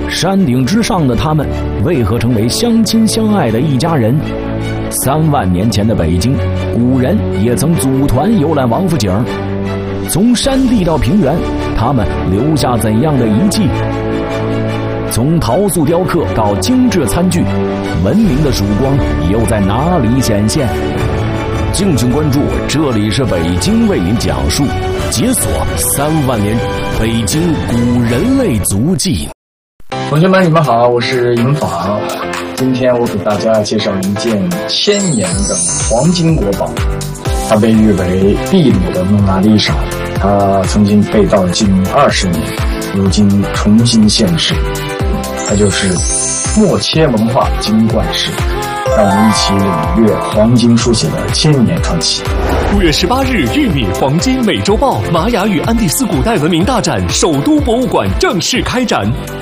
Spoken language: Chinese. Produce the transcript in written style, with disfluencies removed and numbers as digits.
山顶之上的他们为何成为相亲相爱的一家人？3万年前的北京，古人也曾组团游览王府井。从山地到平原，他们留下怎样的遗迹？从陶塑雕刻到精致餐具，文明的曙光又在哪里显现？敬请关注，这里是北京为您讲述，解锁3万年北京古人类足迹。 同学们，你们好，我是银法。今天我给大家介绍一件1000年的黄金国宝，它被誉为秘鲁的蒙娜丽莎。它曾经被盗近20年，如今重新现世。它就是默切文化金冠石。让我们一起领略黄金书写的1000年传奇。 5月18日，玉米黄金美洲豹玛雅与安第斯古代文明大展首都博物馆正式开展。